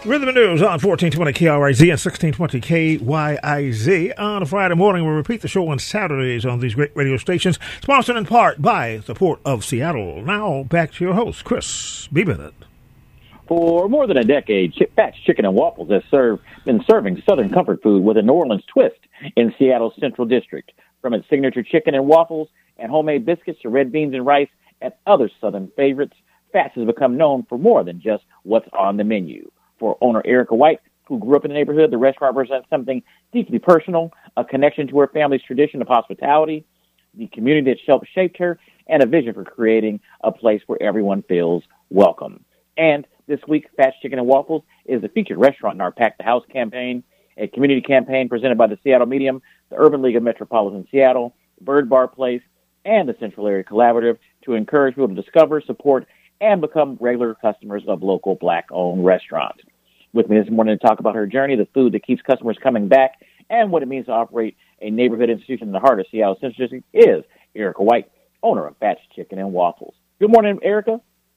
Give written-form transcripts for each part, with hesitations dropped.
Rhythm News on 1420 KRIZ and 1620 KYIZ. On a Friday morning, we repeat the show on Saturdays on these great radio stations, sponsored in part by the Port of Seattle. Now, back to your host, Chris B. Bennett. For more than a decade, Pat's Chicken and Waffles has been serving Southern comfort food with a New Orleans twist in Seattle's Central District. From its signature chicken and waffles and homemade biscuits to red beans and rice and other Southern favorites, Pat's has become known for more than just what's on the menu. For owner Erica White, who grew up in the neighborhood, the restaurant represents something deeply personal, a connection to her family's tradition of hospitality, the community that shaped her, and a vision for creating a place where everyone feels welcome. And this week, Pat's Chicken and Waffles is the featured restaurant in our Pack the House campaign, a community campaign presented by the Seattle Medium, the Urban League of Metropolitan Seattle, Bird Bar Place, and the Central Area Collaborative to encourage people to discover, support, and become regular customers of local Black-owned restaurants. With me this morning to talk about her journey, the food that keeps customers coming back, and what it means to operate a neighborhood institution in the heart of Seattle Central District is Erica White, owner of Pat's Chicken and Waffles. Good morning, Erica.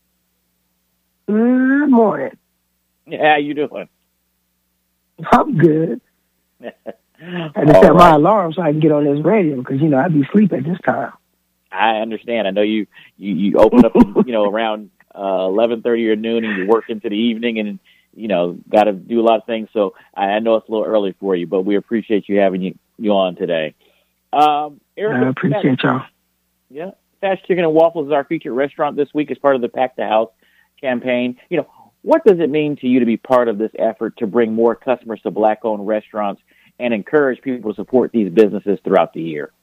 Good morning. How you doing? I'm good. I had to set my alarm so I can get on this radio because, I'd be asleep at this time. I understand. I know you open up, around 11:30 or noon, and you work into the evening, and got to do a lot of things. So I know it's a little early for you, but we appreciate you having you on today. Erica, I appreciate y'all. Yeah, Pat's Chicken and Waffles is our featured restaurant this week as part of the Pack the House campaign. What does it mean to you to be part of this effort to bring more customers to Black-owned restaurants and encourage people to support these businesses throughout the year?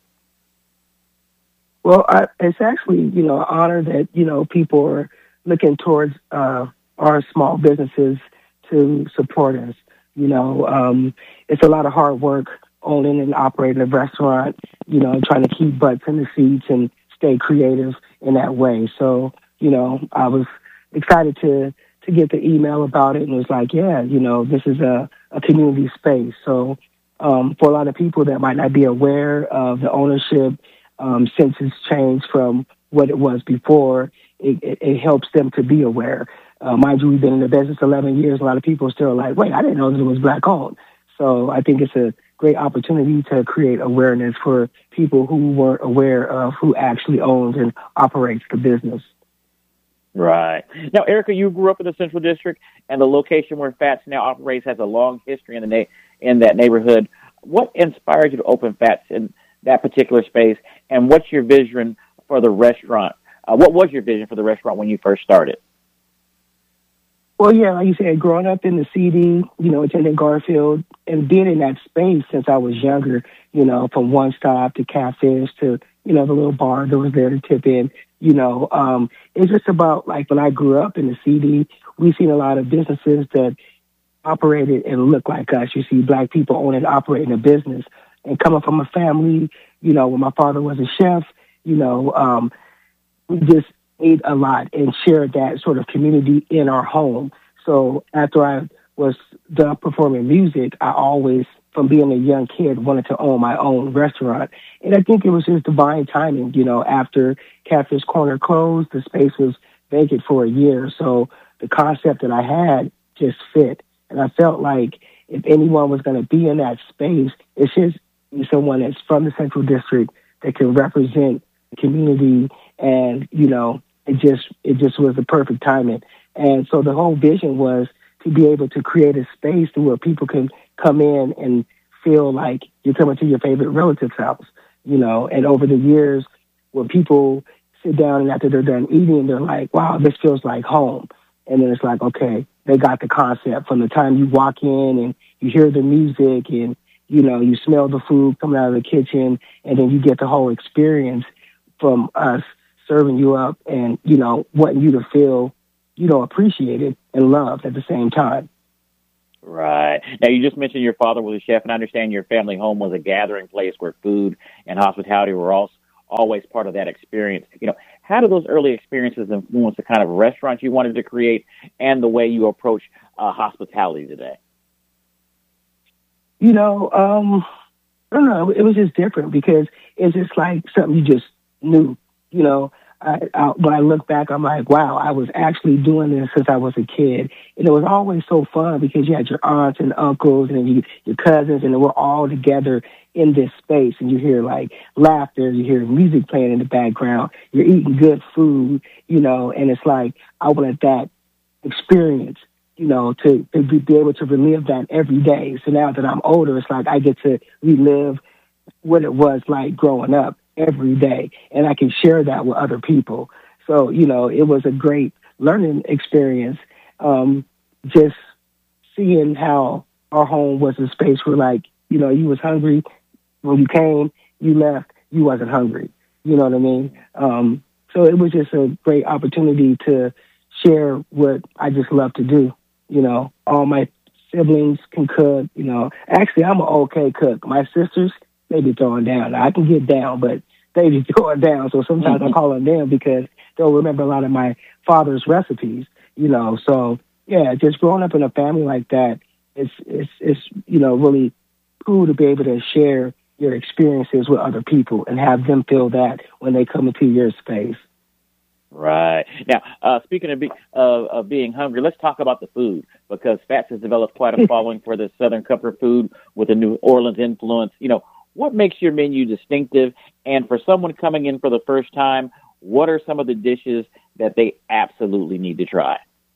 Well, it's actually, an honor that, people are looking towards our small businesses to support us. It's a lot of hard work owning and operating a restaurant, trying to keep butts in the seats and stay creative in that way. So, I was excited to get the email about it and was like, yeah, this is a community space. So for a lot of people that might not be aware of the ownership, since it's changed from what it was before, it helps them to be aware. Mind you, we've been in the business 11 years. A lot of people are still like, wait, I didn't know that it was Black-owned. So I think it's a great opportunity to create awareness for people who weren't aware of who actually owns and operates the business. Right. Now, Erica, you grew up in the Central District, and the location where Fats now operates has a long history in that neighborhood. What inspired you to open Fats in that particular space, and what's your vision for the restaurant? What was your vision for the restaurant when you first started? Well, yeah, like you said, growing up in the CD, attending Garfield and being in that space since I was younger, from One Stop to Catfish to, the little bar that was there to tip in, it's just about like when I grew up in the CD, we've seen a lot of businesses that operated and looked like us. You see Black people owning and operating a business. And coming from a family, when my father was a chef, we just ate a lot and shared that sort of community in our home. So after I was done performing music, I always, from being a young kid, wanted to own my own restaurant. And I think it was just divine timing. After Catfish Corner closed, the space was vacant for a year. So the concept that I had just fit. And I felt like if anyone was going to be in that space, it should be someone that's from the Central District that can represent the community. And, it just was the perfect timing. And so the whole vision was to be able to create a space where people can come in and feel like you're coming to your favorite relative's house, and over the years when people sit down and after they're done eating, they're like, wow, this feels like home. And then it's like, okay, they got the concept from the time you walk in and you hear the music and, you smell the food coming out of the kitchen, and then you get the whole experience from us serving you up and, wanting you to feel, appreciated and loved at the same time. Right. Now, you just mentioned your father was a chef, and I understand your family home was a gathering place where food and hospitality were always part of that experience. How do those early experiences influence the kind of restaurant you wanted to create and the way you approach hospitality today? I don't know. It was just different because it's just like something you just knew. when I look back, I'm like, wow, I was actually doing this since I was a kid. And it was always so fun because you had your aunts and uncles and your cousins, and we're all together in this space. And you hear like laughter, you hear music playing in the background, you're eating good food, and it's like, I wanted that experience, to be able to relive that every day. So now that I'm older, it's like I get to relive what it was like growing up every day, and I can share that with other people. So, it was a great learning experience, just seeing how our home was a space where, like, you was hungry when you came, you left, you wasn't hungry. You know what I mean? So it was just a great opportunity to share what I just love to do. All my siblings can cook. Actually, I'm an okay cook. My sisters, they be throwing down. I can get down, but they be throwing down. So sometimes I call on them because they'll remember a lot of my father's recipes. So yeah, just growing up in a family like that, it's really cool to be able to share your experiences with other people and have them feel that when they come into your space. Right. Now, speaking of being hungry, let's talk about the food, because Fats has developed quite a following for the Southern comfort food with a New Orleans influence. What makes your menu distinctive? And for someone coming in for the first time, what are some of the dishes that they absolutely need to try?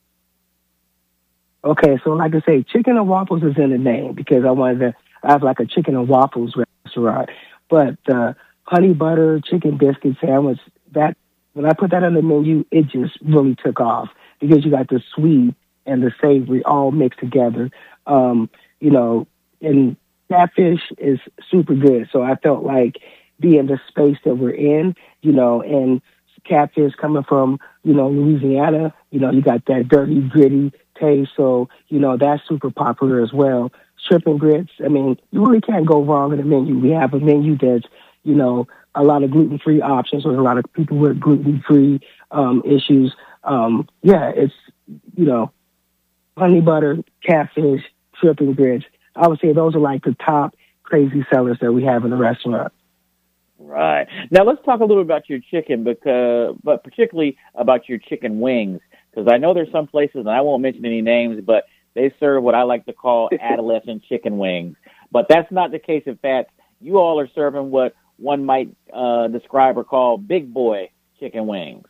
Okay, so like I say, chicken and waffles is in the name because I have like a chicken and waffles restaurant. But honey butter chicken biscuit sandwich, that when I put that on the menu, it just really took off because you got the sweet and the savory all mixed together. And catfish is super good. So I felt like being the space that we're in, and catfish coming from, Louisiana, you got that dirty, gritty taste. So, that's super popular as well. Shrimp and grits, I mean, you really can't go wrong in a menu. We have a menu that's, a lot of gluten-free options with a lot of people with gluten-free issues. It's, honey butter, catfish, shrimp and grits. I would say those are like the top crazy sellers that we have in the restaurant. Right. Now let's talk a little about your chicken, but particularly about your chicken wings, because I know there's some places, and I won't mention any names, but they serve what I like to call adolescent chicken wings. But that's not the case in Fats. You all are serving what one might describe or call big boy chicken wings.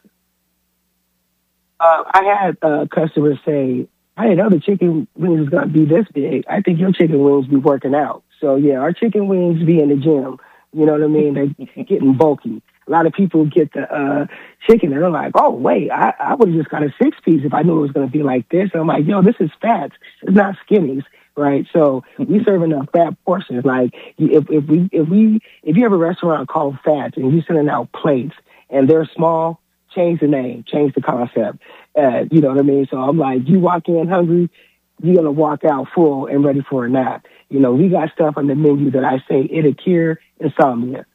I had customers say, I didn't know the chicken wings was going to be this big. I think your chicken wings be working out. So, yeah, our chicken wings be in the gym. You know what I mean? They're getting bulky. A lot of people get the chicken, and they're like, oh, wait, I would have just got a 6-piece if I knew it was going to be like this. And I'm like, this is Fats. It's not Skinnies, right? So we serving up fat portions. Like, if you have a restaurant called Fats and you're sending out plates and they're small, change the name, change the concept. You know what I mean? So I'm like, you walk in hungry, you're going to walk out full and ready for a nap. We got stuff on the menu that I say it'll cure insomnia.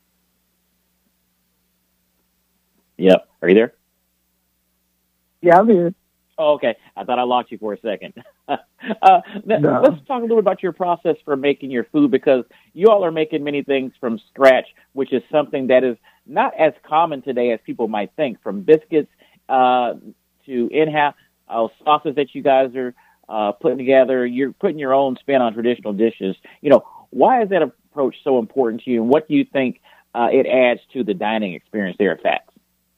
Yep. Are you there? Yeah, I'm here. Oh, okay. I thought I lost you for a second. No. Let's talk a little about your process for making your food, because you all are making many things from scratch, which is something that is not as common today as people might think, from biscuits to in-house sauces that you guys are putting together. You're putting your own spin on traditional dishes. Why is that approach so important to you, and what do you think it adds to the dining experience there at Fats?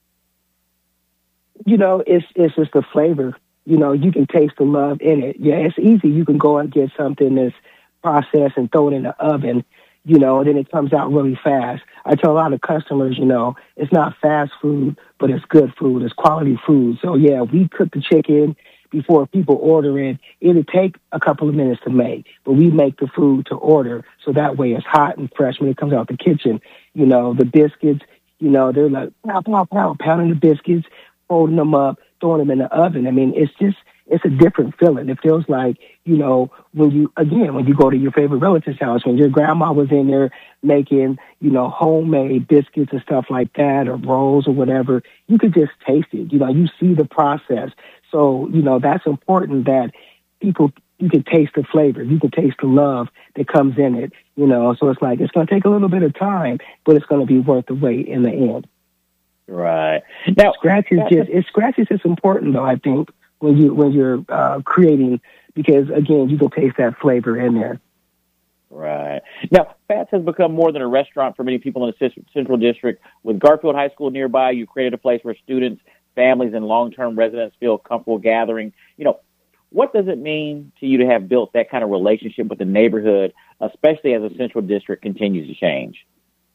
It's just the flavor. You can taste the love in it. Yeah, it's easy. You can go and get something that's processed and throw it in the oven, and then it comes out really fast. I tell a lot of customers, it's not fast food, but it's good food. It's quality food. So, yeah, we cook the chicken before people order it. It'll take a couple of minutes to make, but we make the food to order. So that way it's hot and fresh when it comes out the kitchen. The biscuits, they're like, pow, pow, pow, pounding the biscuits, folding them up, throwing them in the oven. I mean, it's a different feeling. It feels like, when you go to your favorite relative's house, when your grandma was in there making, homemade biscuits and stuff like that, or rolls or whatever, you could just taste it. You see the process. So, that's important that you can taste the flavor. You can taste the love that comes in it, So it's like, it's going to take a little bit of time, but it's going to be worth the wait in the end. Right. Now, scratch is just important though. I think when you're creating, because again, you can taste that flavor in there. Right. Now, Fats has become more than a restaurant for many people in the Central District. With Garfield High School nearby, you created a place where students, families, and long-term residents feel comfortable gathering. What does it mean to you to have built that kind of relationship with the neighborhood, especially as the Central District continues to change?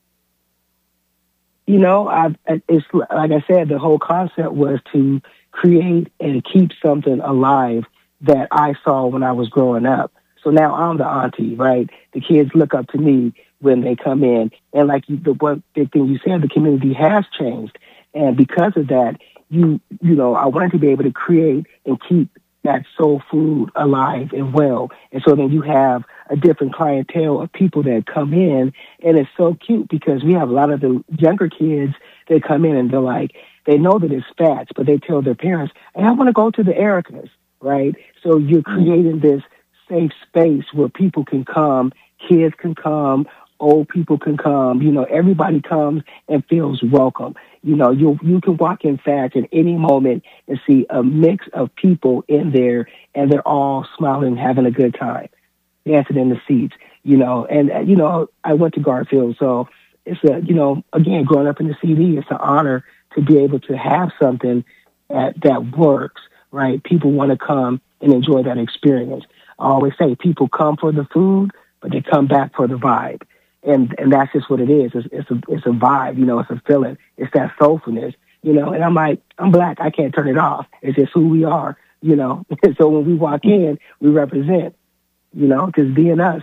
It's like I said, the whole concept was to create and keep something alive that I saw when I was growing up. So now I'm the auntie, right? The kids look up to me when they come in. And like the one big thing you said, the community has changed. And because of that, I wanted to be able to create and keep that soul food alive and well. And so then you have a different clientele of people that come in, and it's so cute because we have a lot of the younger kids that come in and they're like, they know that it's Fats, but they tell their parents, hey, I want to go to the Ericas, right? So you're creating this safe space where people can come, kids can come, old people can come, everybody comes and feels welcome. You can walk in Fats at any moment and see a mix of people in there, and they're all smiling, having a good time, dancing in the seats, I went to Garfield, so it's again, growing up in the CD, it's an honor to be able to have something that works, right? People want to come and enjoy that experience. I always say people come for the food, but they come back for the vibe. And that's just what it is. It's a vibe, it's a feeling. It's that soulfulness, and I'm like, I'm Black. I can't turn it off. It's just who we are, So when we walk in, we represent, just being us.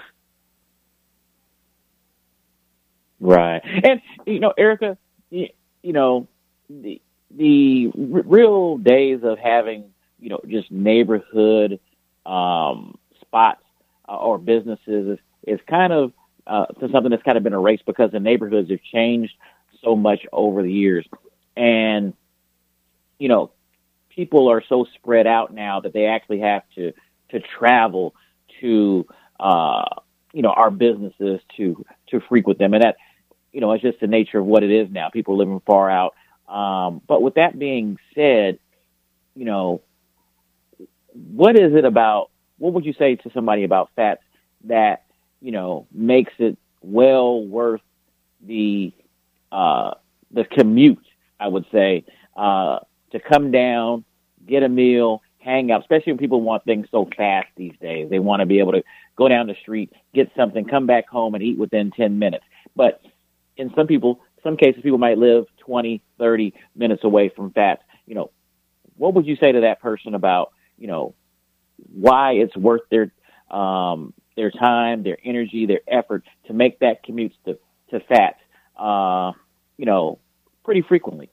Right. And, Erica, the real days of having, just neighborhood spots or businesses is kind of to something that's kind of been erased because the neighborhoods have changed so much over the years. And, people are so spread out now that they actually have to travel to, our businesses to frequent them. And that, it's just the nature of what it is now. People are living far out. But with that being said, what would you say to somebody about Fats that, makes it well worth the commute, I would say, to come down, get a meal, hang out, especially when people want things so fast these days. They want to be able to go down the street, get something, come back home and eat within 10 minutes. But in some cases, people might live 20, 30 minutes away from Fats. What would you say to that person about, why it's worth their time, their energy, their effort to make that commute to Fats, pretty frequently?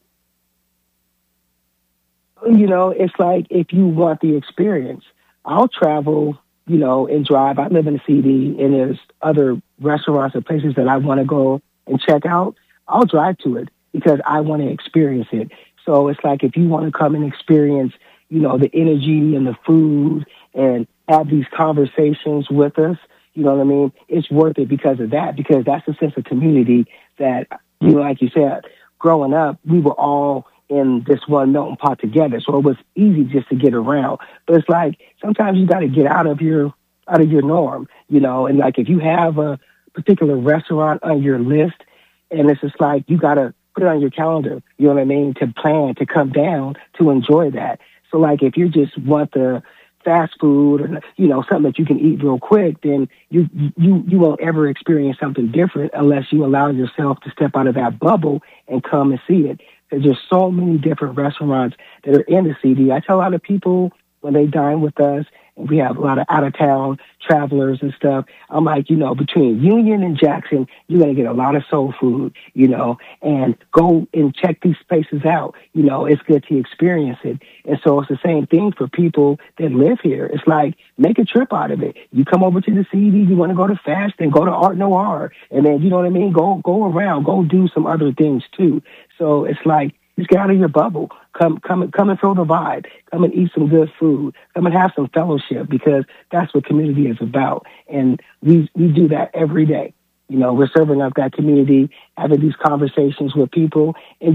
It's like if you want the experience, I'll travel, and drive. I live in the CD, and there's other restaurants or places that I want to go and check out. I'll drive to it because I want to experience it. So it's like if you want to come and experience, the energy and the food and have these conversations with us, you know what I mean? It's worth it because of that, because that's the sense of community that, like you said, growing up, we were all in this one melting pot together. So it was easy just to get around. But it's like sometimes you got to get out of your norm, and like if you have a particular restaurant on your list, and it's just like you got to put it on your calendar, you know what I mean, to plan to come down to enjoy that. So like if you just want the fast food or, something that you can eat real quick, then you won't ever experience something different unless you allow yourself to step out of that bubble and come and see it. There's just so many different restaurants that are in the CD. I tell a lot of people when they dine with us, and we have a lot of out-of-town travelers and stuff, I'm like, between Union and Jackson, you're going to get a lot of soul food, and go and check these spaces out. It's good to experience it. And so it's the same thing for people that live here. It's like, make a trip out of it. You come over to the CD, you want to go to Fast, then go to Art Noir. And then, you know what I mean? Go around, go do some other things too. So it's like, just get out of your bubble. Come and feel the vibe. Come and eat some good food. Come and have some fellowship, because that's what community is about. And we do that every day. We're serving up that community, having these conversations with people, and just,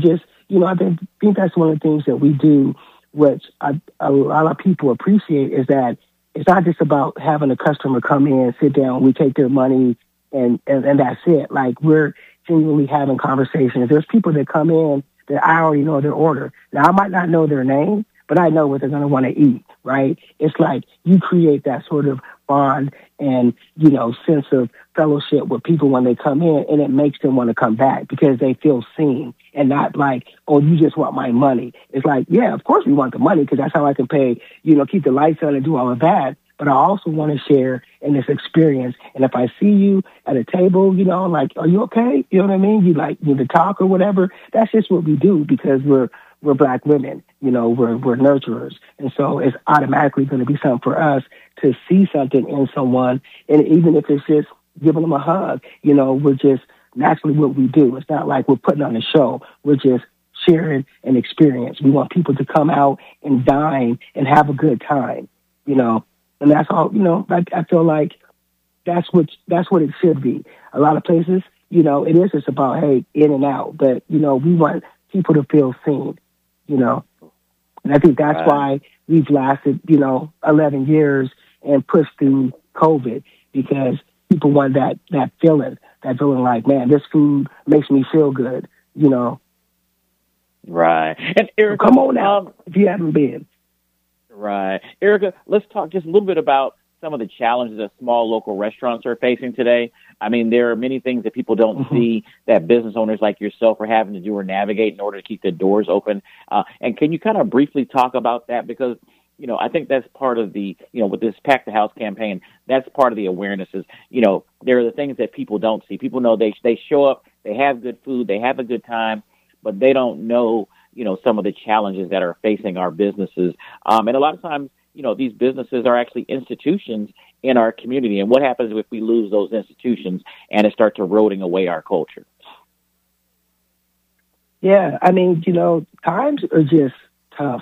I think that's one of the things that we do, which a lot of people appreciate, is that it's not just about having a customer come in, sit down, we take their money, and that's it. Like, we're genuinely having conversations. There's people that come in that I already know their order. Now, I might not know their name, but I know what they're going to want to eat, right? It's like you create that sort of bond and, sense of fellowship with people when they come in, and it makes them want to come back because they feel seen and not like, oh, you just want my money. It's like, yeah, of course we want the money because that's how I can pay, keep the lights on and do all of that. But I also want to share in this experience. And if I see you at a table, like, are you okay? You know what I mean? You need to talk or whatever. That's just what we do because we're Black women, we're nurturers. And so it's automatically going to be something for us to see something in someone. And even if it's just giving them a hug, we're just naturally what we do. It's not like we're putting on a show. We're just sharing an experience. We want people to come out and dine and have a good time, and that's all, I feel like that's what it should be. A lot of places, it is just about, hey, in and out. But, we want people to feel seen, And I think that's why we've lasted, 11 years and pushed through COVID, because people want that feeling like, man, this food makes me feel good, Right. And Erica, so come on out if you haven't been. Right. Erica, let's talk just a little bit about some of the challenges that small local restaurants are facing today. I mean, there are many things that people don't see that business owners like yourself are having to do or navigate in order to keep the doors open. And can you kind of briefly talk about that? Because, I think that's part of the, with this Pack the House campaign, that's part of the awareness is, there are the things that people don't see. People know they show up, they have good food, they have a good time, but they don't know, some of the challenges that are facing our businesses. And a lot of times, these businesses are actually institutions in our community. And what happens if we lose those institutions and it starts eroding away our culture? Yeah, I mean, times are just tough.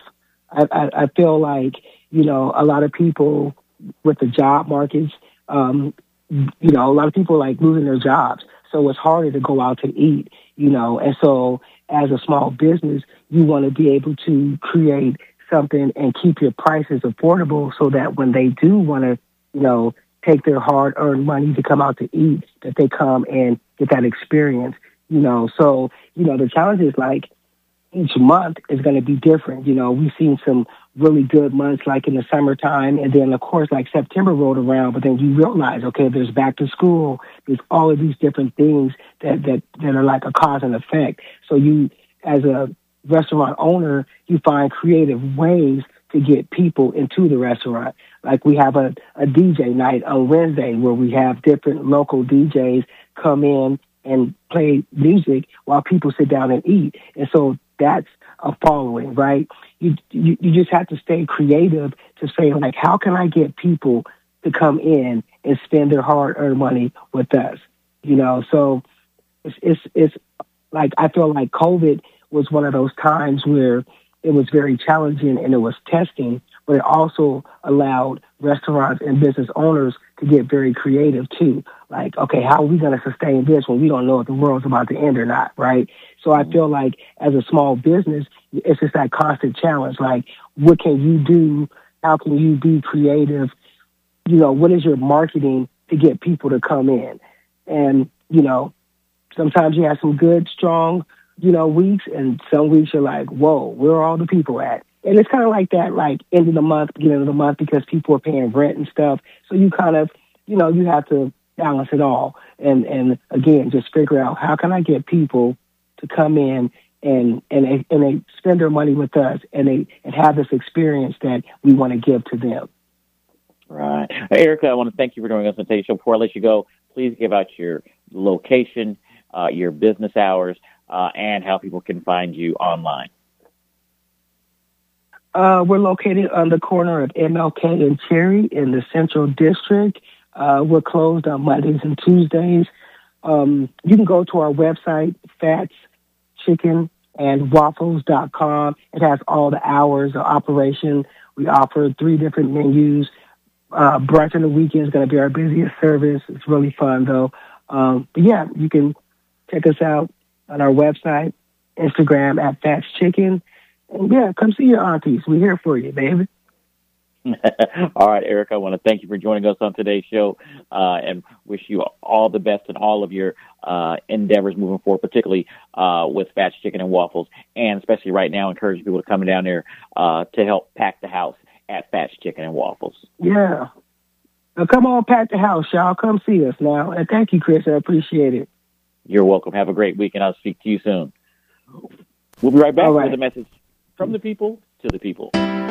I feel like, a lot of people with the job markets, a lot of people like losing their jobs. So it's harder to go out to eat, and so as a small business, you want to be able to create something and keep your prices affordable so that when they do want to, take their hard-earned money to come out to eat, that they come and get that experience, So, the challenge is like each month is going to be different. We've seen some really good months like in the summertime, and then, of course, like September rolled around, but then you realize, okay, there's back to school, there's all of these different things that are like a cause and effect. So you, as a restaurant owner, you find creative ways to get people into the restaurant. Like we have a DJ night on Wednesday where we have different local DJs come in and play music while people sit down and eat. And so that's a following, right? You just have to stay creative to say, like, how can I get people to come in and spend their hard-earned money with us? So it's like, I feel like COVID was one of those times where it was very challenging and it was testing, but it also allowed restaurants and business owners to get very creative too. Like, okay, how are we going to sustain this when we don't know if the world's about to end or not, right? So I feel like as a small business, it's just that constant challenge. Like, what can you do? How can you be creative? What is your marketing to get people to come in? And, sometimes you have some good, strong, weeks, and some weeks you're like, whoa, where are all the people at? And it's kind of like that, like end of the month, beginning of the month, because people are paying rent and stuff. So you kind of, you have to balance it all. And again, just figure out how can I get people to come in and they spend their money with us and have this experience that we want to give to them. Right. Erica, I want to thank you for joining us on today's show. Before I let you go, please give out your location, your business hours, and how people can find you online. We're located on the corner of MLK and Cherry in the Central District. We're closed on Mondays and Tuesdays. You can go to our website, fatschickenandwaffles.com. It has all the hours of operation. We offer 3 different menus. Brunch on the weekend is going to be our busiest service. It's really fun, though. But yeah, you can check us out on our website, Instagram at Fats Chicken. And yeah, come see your aunties. We're here for you, baby. All right, Eric, I want to thank you for joining us on today's show and wish you all the best in all of your endeavors moving forward, particularly with Fats Chicken and Waffles, and especially right now, encourage people to come down there to help pack the house at Fats Chicken and Waffles. Yeah. Now, come on, pack the house, y'all. Come see us now. And thank you, Chris. I appreciate it. You're welcome. Have a great week, and I'll speak to you soon. We'll be right back with a message from the people to the people.